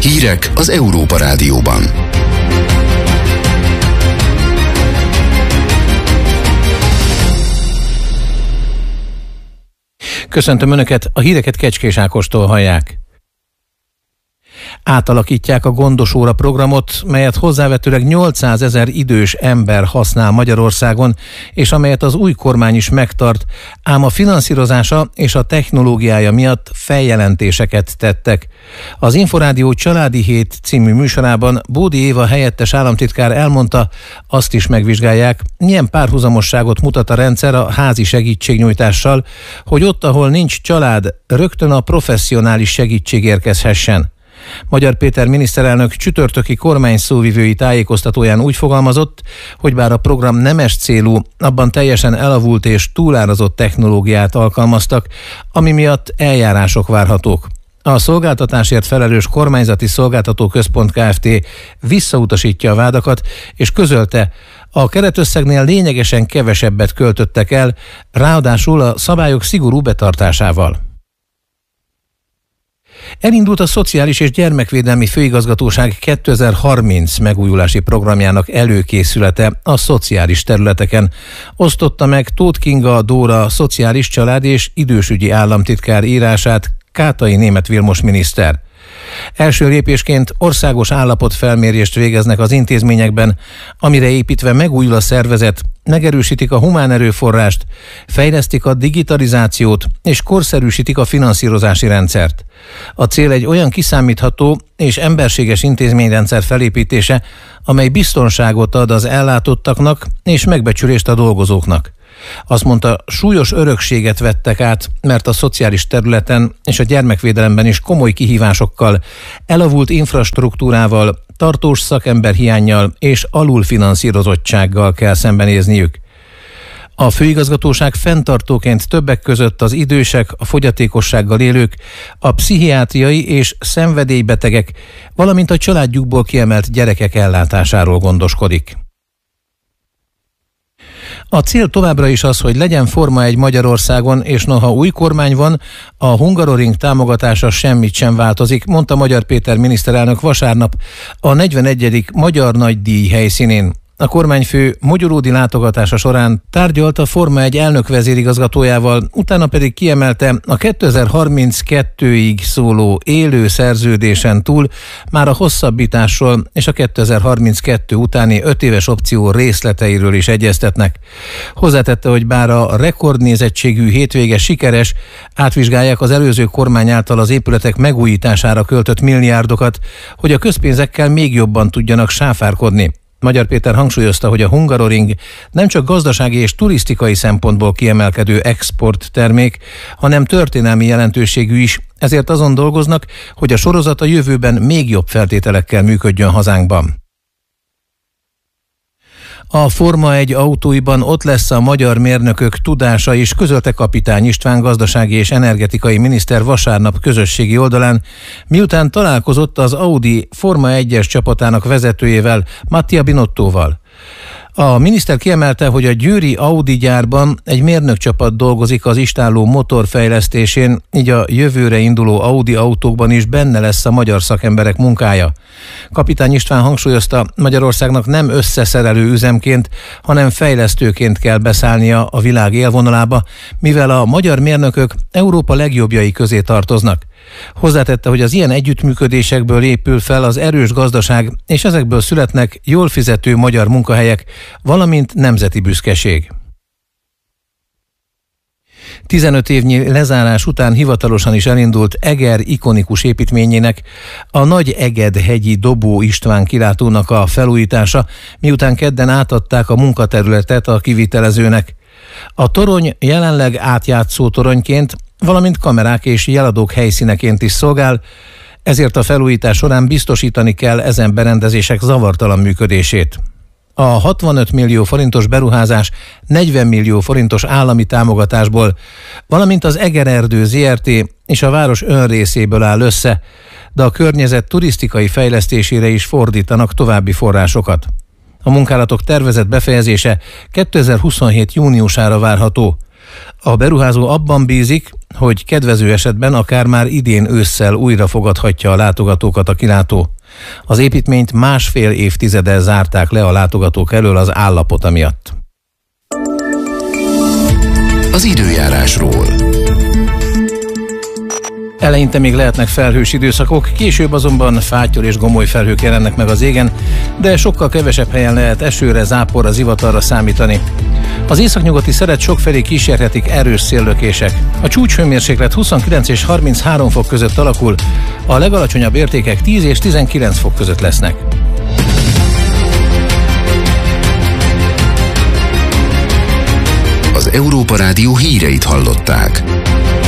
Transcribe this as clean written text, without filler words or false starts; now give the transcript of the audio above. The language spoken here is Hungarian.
Hírek az Európa Rádióban. Köszöntöm Önöket, a híreket Kecskés Ákostól hallják. Átalakítják a Gondos Óra programot, melyet hozzávetőleg 800 000 idős ember használ Magyarországon, és amelyet az új kormány is megtart, ám a finanszírozása és a technológiája miatt feljelentéseket tettek. Az Inforádió Családi Hét című műsorában Bódi Éva helyettes államtitkár elmondta, azt is megvizsgálják, milyen párhuzamosságot mutat a rendszer a házi segítségnyújtással, hogy ott, ahol nincs család, rögtön a professzionális segítség érkezhessen. Magyar Péter miniszterelnök csütörtöki kormányszóvivői tájékoztatóján úgy fogalmazott, hogy bár a program nemes célú, abban teljesen elavult és túlárazott technológiát alkalmaztak, ami miatt eljárások várhatók. A szolgáltatásért felelős kormányzati szolgáltató központ Kft. Visszautasítja a vádakat, és közölte, a keretösszegnél lényegesen kevesebbet költöttek el, ráadásul a szabályok szigorú betartásával. Elindult a Szociális és Gyermekvédelmi Főigazgatóság 2030 megújulási programjának előkészülete a szociális területeken. Osztotta meg Tóth Kinga Dóra szociális, család és idősügyi államtitkár írását Kátai Németh Vilmos miniszter. Első lépésként országos állapotfelmérést végeznek az intézményekben, amire építve megújul a szervezet, megerősítik a humán erőforrást, fejlesztik a digitalizációt és korszerűsítik a finanszírozási rendszert. A cél egy olyan kiszámítható és emberséges intézményrendszer felépítése, amely biztonságot ad az ellátottaknak és megbecsülést a dolgozóknak. Azt mondta, súlyos örökséget vettek át, mert a szociális területen és a gyermekvédelemben is komoly kihívásokkal, elavult infrastruktúrával, tartós szakemberhiánnyal és alulfinanszírozottsággal kell szembenézniük. A főigazgatóság fenntartóként többek között az idősek, a fogyatékossággal élők, a pszichiátriai és szenvedélybetegek, valamint a családjukból kiemelt gyerekek ellátásáról gondoskodik. A cél továbbra is az, hogy legyen Forma 1 Magyarországon, és noha új kormány van, a Hungaroring támogatása semmit sem változik, mondta Magyar Péter miniszterelnök vasárnap a 41. Magyar Nagydíj helyszínén. A kormányfő mogyoródi látogatása során tárgyalt a Forma 1 elnök vezérigazgatójával, utána pedig kiemelte, a 2032-ig szóló élő szerződésen túl már a hosszabbításról és a 2032 utáni 5 éves opció részleteiről is egyeztetnek. Hozzátette, hogy bár a rekordnézettségű hétvége sikeres, átvizsgálják az előző kormány által az épületek megújítására költött milliárdokat, hogy a közpénzekkel még jobban tudjanak sáfárkodni. Magyar Péter hangsúlyozta, hogy a Hungaroring nem csak gazdasági és turisztikai szempontból kiemelkedő exporttermék, hanem történelmi jelentőségű is, ezért azon dolgoznak, hogy a sorozat a jövőben még jobb feltételekkel működjön hazánkban. A Forma 1 autóiban ott lesz a magyar mérnökök tudása is, közölte Kapitány István gazdasági és energetikai miniszter vasárnap közösségi oldalán, miután találkozott az Audi Forma 1-es csapatának vezetőjével, Mattia Binottóval. A miniszter kiemelte, hogy a győri Audi gyárban egy mérnökcsapat dolgozik az istálló motor fejlesztésén, így a jövőre induló Audi autókban is benne lesz a magyar szakemberek munkája. Kapitány István hangsúlyozta, Magyarországnak nem összeszerelő üzemként, hanem fejlesztőként kell beszállnia a világ élvonalába, mivel a magyar mérnökök Európa legjobbjai közé tartoznak. Hozzátette, hogy az ilyen együttműködésekből épül fel az erős gazdaság, és ezekből születnek jól fizető magyar munkahelyek, valamint nemzeti büszkeség. 15 évnyi lezárás után hivatalosan is elindult Eger ikonikus építményének, a Nagy Eged-hegyi Dobó István kilátónak a felújítása, miután kedden átadták a munkaterületet a kivitelezőnek. A torony jelenleg átjátszó toronyként, valamint kamerák és jeladók helyszíneként is szolgál, ezért a felújítás során biztosítani kell ezen berendezések zavartalan működését. A 65 millió forintos beruházás 40 millió forintos állami támogatásból, valamint az Egererdő Zrt. És a város önrészéből áll össze, de a környezet turisztikai fejlesztésére is fordítanak további forrásokat. A munkálatok tervezett befejezése 2027. júniusára várható. A beruházó abban bízik, hogy kedvező esetben akár már idén ősszel újra fogadhatja a látogatókat a kilátó. Az építményt 1,5 évtizeddel zárták le a látogatók elől az állapota miatt. Az időjárásról. Eleinte még lehetnek felhős időszakok, később azonban fáttyol és gomoly felhők jelennek meg az égen, de sokkal kevesebb helyen lehet esőre, záporra, zivatarra számítani. Az északnyugati szeret sokfelé kísérhetik erős széllökések. A csúcshőmérséklet 29 és 33 fok között alakul, a legalacsonyabb értékek 10 és 19 fok között lesznek. Az Európa Rádió híreit hallották.